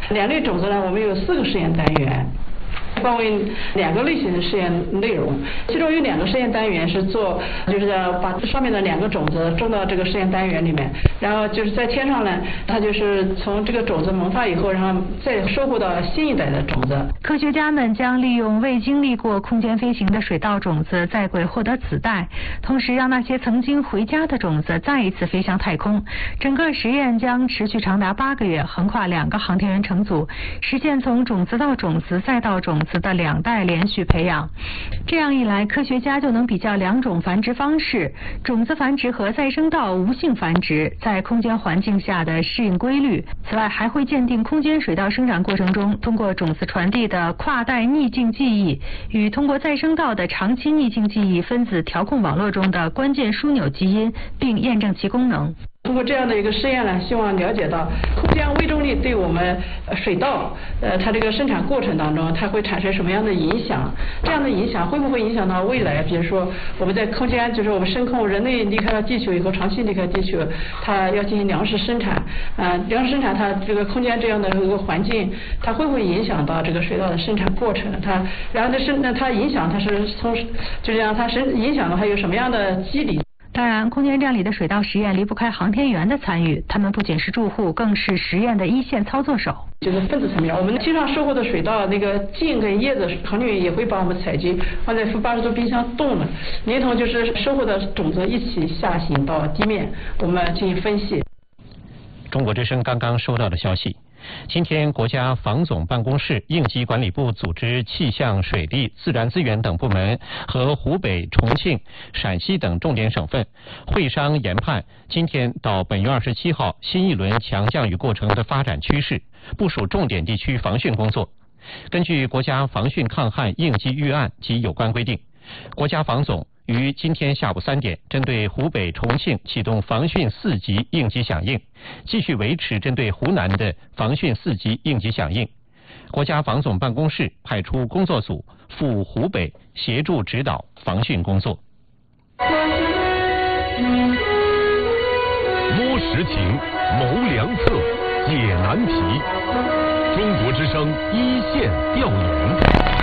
两类种子呢，我们有4个实验单元。分为2个类型的实验内容，其中有2个实验单元是做，就是把上面的2个种子种到这个实验单元里面，然后就是在天上呢，它就是从这个种子萌发以后，然后再收获到新一代的种子。 科学家们将利用未经历过空间飞行的水稻种子在轨获得子代，同时让那些曾经回家的种子再一次飞向太空。整个实验将持续长达8个月，横跨2个航天员乘组，实现从种子到种子再到种子的2代连续培养。这样一来，科学家就能比较2种繁殖方式，种子繁殖和再生稻无性繁殖在空间环境下的适应规律。此外，还会鉴定空间水稻生长过程中通过种子传递的跨代逆境记忆与通过再生稻的长期逆境记忆分子调控网络中的关键枢纽基因，并验证其功能。 通过这样的一个实验呢，希望了解到空间微重力对我们水稻它这个生产过程当中，它会产生什么样的影响？这样的影响会不会影响到未来？比如说我们在空间，就是我们升空，人类离开了地球以后，长期离开地球，它要进行粮食生产，粮食生产它这个空间这样的一个环境，它会不会影响到这个水稻的生产过程？然后它影响它是从就这样，它影响了还有什么样的机理？ 当然，空间站里的水稻实验离不开航天员的参与，他们不仅是住户，更是实验的一线操作手。 就是分子层面，我们经常收获的水稻那个茎跟叶子，航天员也会帮我们采集，放在负80度冰箱冻了，连同就是收获的种子一起下行到地面，我们进行分析。 中国之声刚刚收到的消息。今天，国家防总办公室、应急管理部组织气象、水利、自然资源等部门和湖北、重庆、陕西等重点省份会商研判今天到本月27号新一轮强降雨过程的发展趋势，部署重点地区防汛工作。根据国家防汛抗旱应急预案及有关规定，国家防总于今天下午3点，针对湖北、重庆启动防汛4级应急响应，继续维持针对湖南的防汛4级应急响应。国家防总办公室派出工作组赴湖北协助指导防汛工作。 摸实情，谋良策，解难题。中国之声一线调研。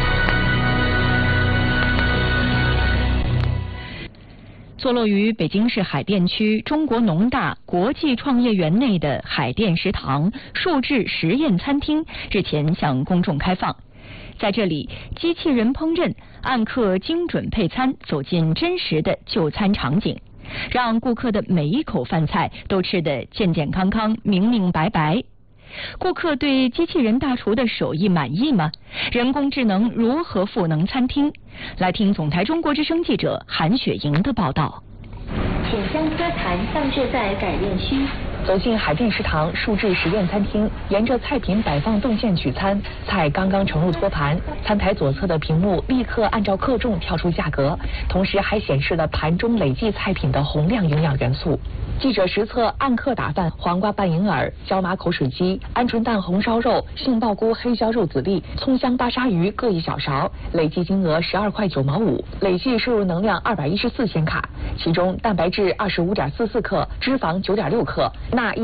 坐落于北京市海淀区中国农大国际创业园内的海淀食堂数制实验餐厅日前向公众开放。在这里，机器人烹饪，按克精准配餐，走进真实的就餐场景，让顾客的每一口饭菜都吃得健健康康、明明白白。顾客对机器人大厨的手艺满意吗？人工智能如何赋能餐厅？来听总台中国之声记者韩雪莹的报道。 请将餐盘放置在改练区。 走进海淀食堂数制实验餐厅，沿着菜品摆放动线取餐，菜刚刚盛入托盘，餐台左侧的屏幕立刻按照克重跳出价格，同时还显示了盘中累计菜品的洪亮营养元素。记者实测按克打饭黄瓜拌银耳、椒麻口水鸡、鹌鹑蛋红烧肉、杏鲍菇黑椒肉籽粒、葱香巴沙鱼各1小勺，累计金额12块9毛5，累计摄入能量214千卡，其中蛋白质25.44克，脂肪9.6克。钠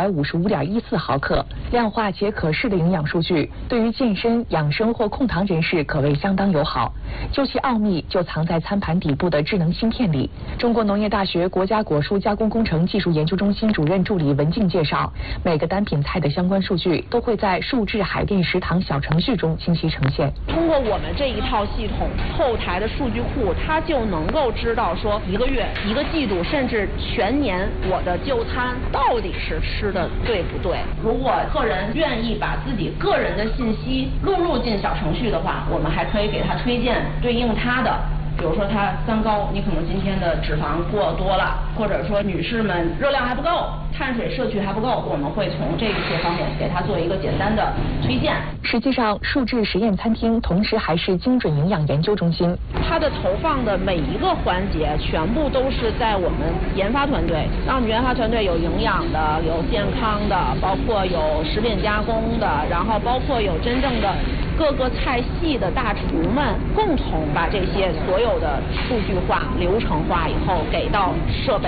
1655.14毫克，量化且可视的营养数据，对于健身、养生或控糖人士可谓相当友好。究其奥秘，就藏在餐盘底部的智能芯片里。中国农业大学国家果蔬加工工程技术研究中心主任助理文静介绍，每个单品菜的相关数据都会在数制海淀食堂小程序中清晰呈现。 通过我们这一套系统后台的数据库，它就能够知道说1个月、1个季度，甚至全年我的就餐到底是吃的对不对。如果客人愿意把自己个人的信息录入进小程序的话，我们还可以给他推荐对应他的，比如说他三高，你可能今天的脂肪过多了，或者说女士们热量还不够，碳水摄取还不够，我们会从这些方面给他做一个简单的推荐。 实际上，数制实验餐厅同时还是精准营养研究中心， 它的投放的每一个环节全部都是在我们研发团队，让我们研发团队有营养的，有健康的，包括有食品加工的，然后包括有真正的各个菜系的大厨们共同把这些所有的数据化、流程化以后给到设备，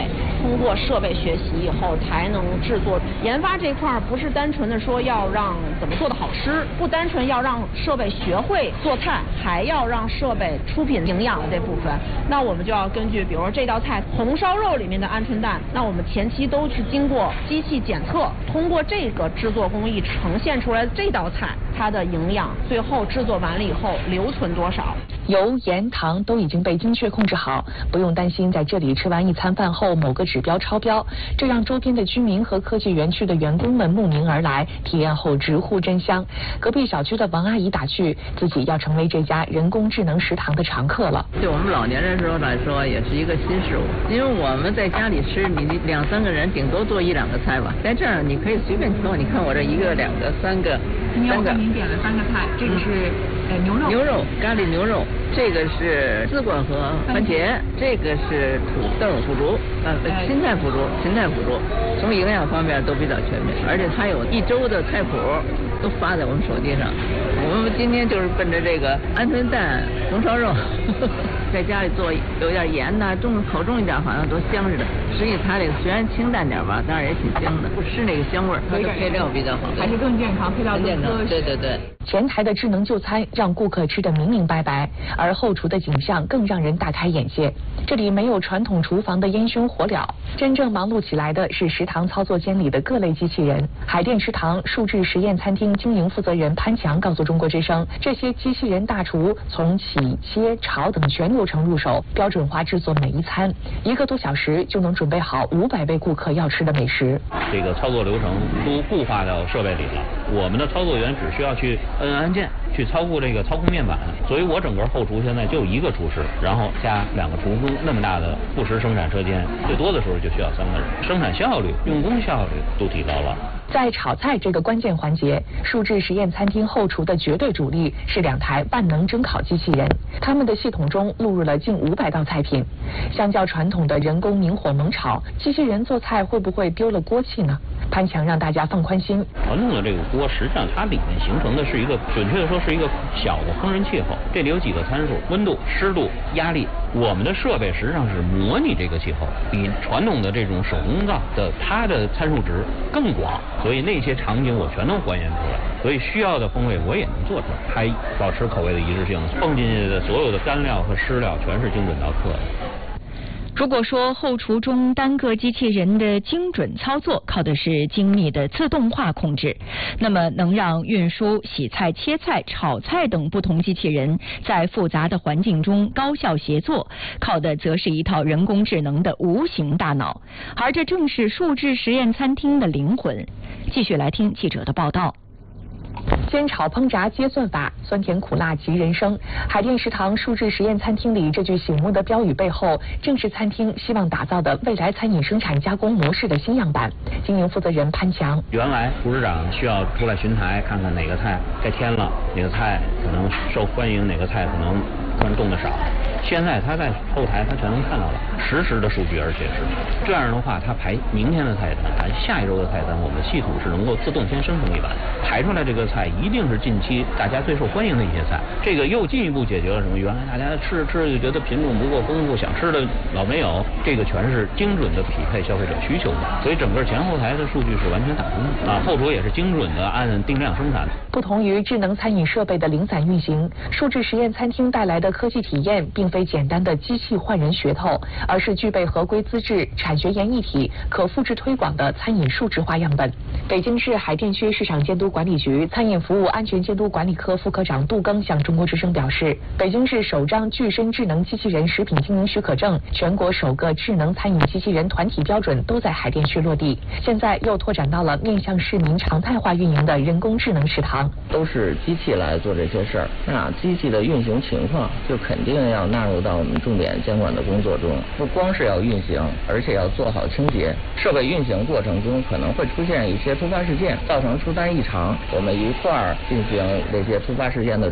备，通过设备学习以后才能制作。研发这块不是单纯的说要让怎么做的好吃，不单纯要让设备学会做菜，还要让设备出品营养的这部分。那我们就要根据，比如说这道菜红烧肉里面的鹌鹑蛋，那我们前期都是经过机器检测，通过这个制作工艺呈现出来的这道菜它的营养，最后制作完了以后留存多少。 油、盐、糖都已经被精确控制好，不用担心在这里吃完一餐饭后某个指标超标，这让周边的居民和科技园区的员工们慕名而来，体验后直呼真香。隔壁小区的王阿姨打趣，自己要成为这家人工智能食堂的常客了。 对我们老年人来说也是一个新事物，因为我们在家里吃，你2、3个人顶多做1、2个菜吧，在这儿你可以随便挑，你看我这1个、2个、3个。 您点了3个菜，这个是牛肉咖喱牛肉，这个是丝瓜和番茄，这个是土豆腐竹，芹菜腐竹，从营养方面都比较全面，而且它有1周的菜谱都发在我们手机上。我们今天就是奔着这个鹌鹑蛋红烧肉，在家里做有点盐呐，口重一点，好像多香似的。实际它这个虽然清淡点吧，但是也挺香的，不吃那个香味儿，它的配料比较好， 还是更健康，配料更健康。对。 前台的智能就餐让顾客吃得明明白白，而后厨的景象更让人大开眼界。这里没有传统厨房的烟熏火燎，真正忙碌起来的是食堂操作间里的各类机器人。海淀食堂数智实验餐厅经营负责人潘强告诉中国之声，这些机器人大厨从洗、切、炒等全流程入手，标准化制作每一餐，1个多小时就能准备好500位顾客要吃的美食。 这个操作流程都固化到设备里了，我们的操作员只需要去摁按键，去操控这个操控面板，所以我整个后厨现在就1个厨师，然后加2个厨工，那么大的副食生产车间，最多的时候就需要3个人，生产效率、用工效率都提高了。 在炒菜这个关键环节，数智实验餐厅后厨的绝对主力是2台万能蒸烤机器人，他们的系统中录入了近500道菜品。相较传统的人工明火猛炒，机器人做菜会不会丢了锅气呢？潘强让大家放宽心。 传统的这个锅，实际上它里面形成的是一个，准确的说是一个小的烹饪气候，这里有几个参数：温度、湿度、压力。我们的设备实际上是模拟这个气候，比传统的这种手工灶的它的参数值更广，所以那些场景我全都还原出来，所以需要的风味我也能做出来，还保持口味的一致性。放进去的所有的干料和湿料全是精准到克的。 如果说后厨中单个机器人的精准操作靠的是精密的自动化控制，那么能让运输、洗菜、切菜、炒菜等不同机器人在复杂的环境中高效协作，靠的则是一套人工智能的无形大脑，而这正是数智实验餐厅的灵魂。继续来听记者的报道。 煎炒烹炸皆算法，酸甜苦辣即人生。海淀食堂数智实验餐厅里这句醒目的标语背后，正是餐厅希望打造的未来餐饮生产加工模式的新样板。经营负责人潘强： 原来厨师长需要出来巡台，看看哪个菜该添了，哪个菜可能受欢迎，哪个菜可能客人动的少。现在他在后台他全能看到了实时的数据，而且是这样的话，他排明天的菜单，排下一周的菜单，我们的系统是能够自动先生成一版，排出来这个菜一定是近期大家最受欢迎的一些菜。这个又进一步解决了什么？原来大家吃着就觉得品种不够丰富，想吃的老没有，这个全是精准的匹配消费者需求的，所以整个前后台的数据是完全打通的啊。后厨也是精准的按定量生产。 不同于智能餐饮设备的零散运行，数智实验餐厅带来的科技体验并非简单的机器换人噱头，而是具备合规资质、产学研一体、可复制推广的餐饮数字化样本。北京市海淀区市场监督管理局餐饮服务安全监督管理科副科长杜庚向中国之声表示，北京市首张具身智能机器人食品经营许可证，全国首个智能餐饮机器人团体标准都在海淀区落地，现在又拓展到了面向市民常态化运营的人工智能食堂。 都是机器来做这些事儿，那机器的运行情况就肯定要纳入到我们重点监管的工作中，不光是要运行，而且要做好清洁。设备运行过程中可能会出现一些突发事件，造成出单异常，我们一块儿进行这些突发事件的处置工作。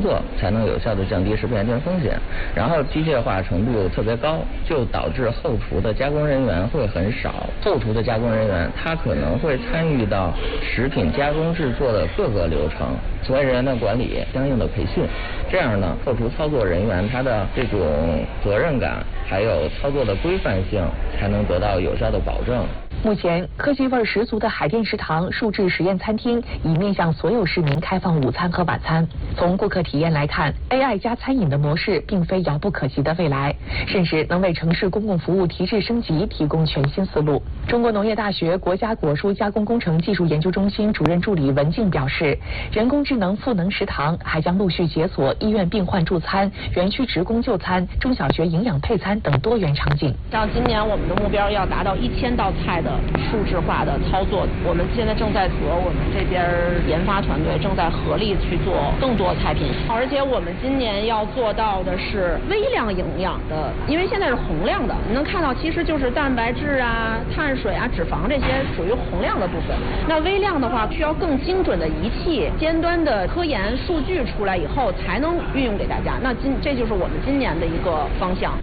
作，才能有效的降低食品安全风险。然后机械化程度特别高，就导致后厨的加工人员会很少。后厨的加工人员他可能会参与到食品加工制作的各个流程，从业人员的管理、相应的培训，这样呢，后厨操作人员他的这种责任感还有操作的规范性才能得到有效的保证。 目前，科技味十足的海淀食堂数字实验餐厅已面向所有市民开放午餐和晚餐。从顾客体验来看 ，AI 加餐饮的模式并非遥不可及的未来，甚至能为城市公共服务提质升级提供全新思路。中国农业大学国家果蔬加工工程技术研究中心主任助理文静表示，人工智能赋能食堂还将陆续解锁医院病患助餐、园区职工就餐、中小学营养配餐等多元场景。 像今年我们的目标要达到1000道菜的数字化的操作，我们现在正在和我们这边研发团队正在合力去做更多菜品，而且我们今年要做到的是微量营养的，因为现在是洪亮的，你能看到其实就是蛋白质啊、碳水啊、脂肪这些属于洪亮的部分。那微量的话需要更精准的仪器、尖端的科研数据出来以后才能运用给大家。那这就是我们今年的一个方向。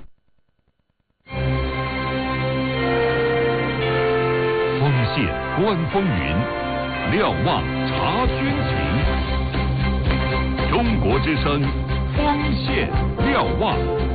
丰县观风云，瞭望察军情。中国之声，丰县瞭望。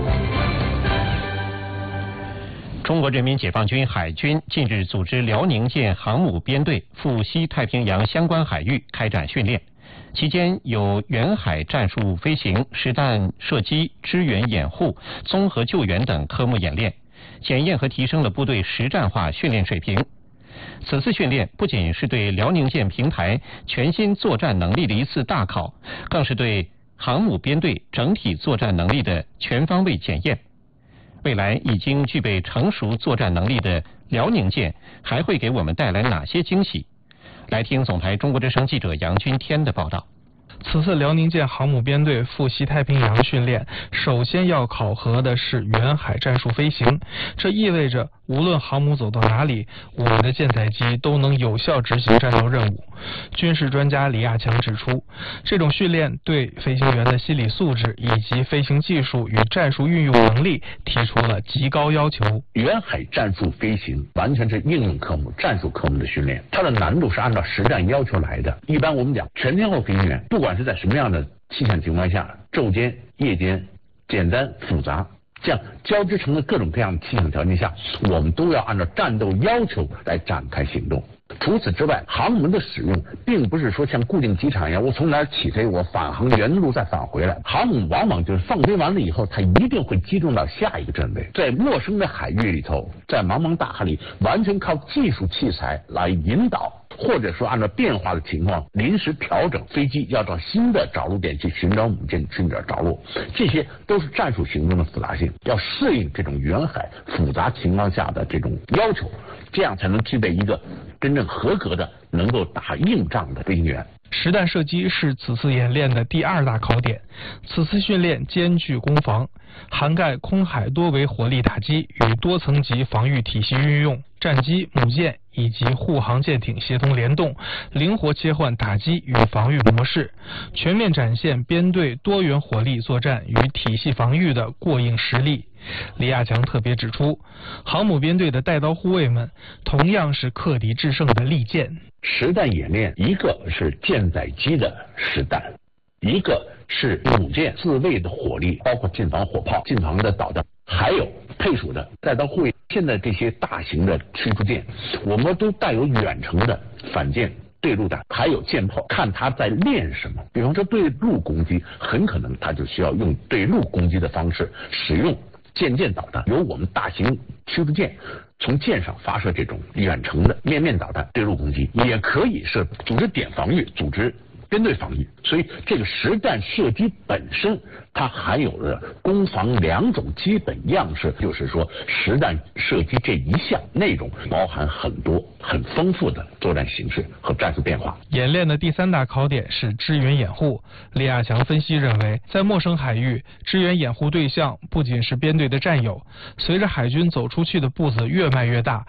中国人民解放军海军近日组织辽宁舰航母编队赴西太平洋相关海域开展训练，期间有远海战术飞行、实弹射击、支援掩护、综合救援等科目演练，检验和提升了部队实战化训练水平。此次训练不仅是对辽宁舰平台全新作战能力的一次大考，更是对航母编队整体作战能力的全方位检验。未来已经具备成熟作战能力的辽宁舰还会给我们带来哪些惊喜？来听总台中国之声记者杨军天的报道。 此次辽宁舰航母编队赴西太平洋训练，首先要考核的是远海战术飞行。这意味着无论航母走到哪里，我们的舰载机都能有效执行战斗任务。军事专家李亚强指出，这种训练对飞行员的心理素质以及飞行技术与战术运用能力提出了极高要求。 远海战术飞行完全是应用科目、战术科目的训练，它的难度是按照实战要求来的。一般我们讲，全天候飞行员不管是在什么样的气象情况下，昼间、夜间、简单、复杂，这样交织成的各种各样的气象条件下，我们都要按照战斗要求来展开行动。除此之外，航母的使用并不是说像固定机场一样，我从哪儿起飞，我返航原路再返回来。航母往往就是放飞完了以后，它一定会机动到下一个阵位，在陌生的海域里头，在茫茫大海里，完全靠技术器材来引导，或者说按照变化的情况临时调整飞机，要到新的着陆点去寻找母舰，寻找着陆，这些都是战术行动的复杂性，要适应这种远海复杂情况下的这种要求，这样才能具备一个真正合格的能够打硬仗的飞行员。 实弹射击是此次演练的第2大考点。此次训练兼具攻防，涵盖空海多维火力打击与多层级防御体系运用，战机、母舰以及护航舰艇协同联动，灵活切换打击与防御模式，全面展现编队多元火力作战与体系防御的过硬实力。李亚强特别指出，航母编队的带刀护卫们同样是克敌制胜的利剑。 实弹演练，一个是舰载机的实弹，一个是母舰自卫的火力，包括近防火炮、近防的导弹，还有配属的带刀护卫。现在这些大型的驱逐舰，我们都带有远程的反舰对陆弹，还有舰炮，看它在练什么。比方说对陆攻击，很可能它就需要用对陆攻击的方式，使用舰导弹，由我们大型驱逐舰从舰上发射这种远程的面导弹对陆攻击，也可以是组织点防御，组织编队防御。所以这个实弹射击本身它含有了攻防2种基本样式，就是说实弹射击这一项内容包含很多很丰富的作战形式和战术变化。 演练的第3大考点是支援掩护。李亚强分析认为，在陌生海域，支援掩护对象不仅是编队的战友，随着海军走出去的步子越迈越大，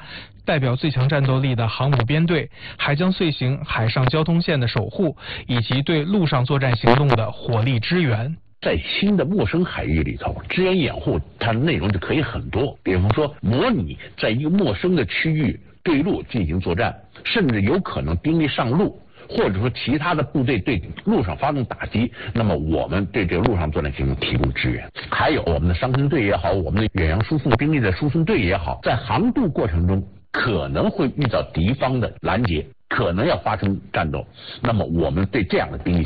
代表最强战斗力的航母编队，还将遂行海上交通线的守护，以及对陆上作战行动的火力支援。 在新的陌生海域里头，支援掩护它的内容就可以很多，比方说模拟在一个陌生的区域对陆进行作战，甚至有可能兵力上路，或者说其他的部队对陆上发动打击，那么我们对这个陆上作战行动提供支援。还有我们的伤痕队也好，我们的远洋输送兵力的输送队也好，在航渡过程中可能会遇到敌方的拦截，可能要发生战斗，那么我们对这样的兵力